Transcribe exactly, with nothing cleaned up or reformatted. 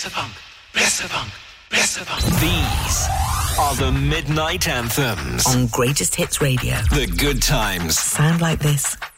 Bless the funk. Bless the funk. Bless the funk. These are the Midnight Anthems on Greatest Hits Radio. The good times sound like this.